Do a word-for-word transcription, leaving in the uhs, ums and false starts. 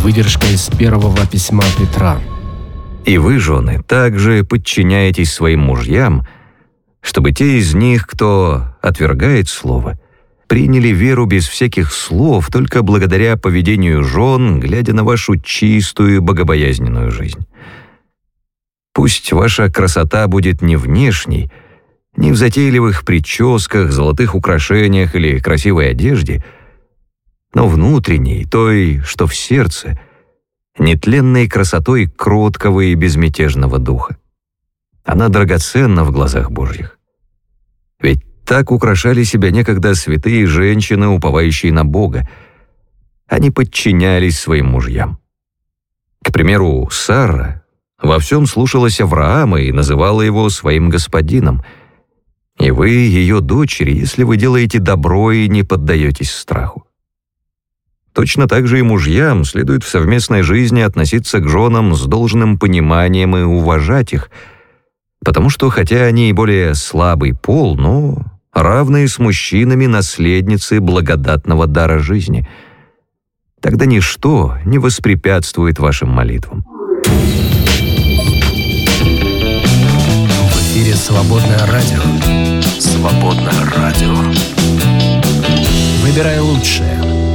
Выдержка из первого письма Петра. «И вы, жены, также подчиняетесь своим мужьям, чтобы те из них, кто отвергает слово, приняли веру без всяких слов, только благодаря поведению жен, глядя на вашу чистую, богобоязненную жизнь. Пусть ваша красота будет не внешней, не в затейливых прическах, золотых украшениях или красивой одежде, но внутренней, той, что в сердце, нетленной красотой кроткого и безмятежного духа. Она драгоценна в глазах Божьих. Ведь так украшали себя некогда святые женщины, уповающие на Бога. Они подчинялись своим мужьям. К примеру, Сара во всем слушалась Авраама и называла его своим господином. И вы, ее дочери, если вы делаете добро и не поддаетесь страху. Точно так же и мужьям следует в совместной жизни относиться к женам с должным пониманием и уважать их, потому что, хотя они и более слабый пол, но равные с мужчинами наследницы благодатного дара жизни, тогда ничто не воспрепятствует вашим молитвам. В эфире «Свободное радио». Свободное радио. Выбирай лучшее.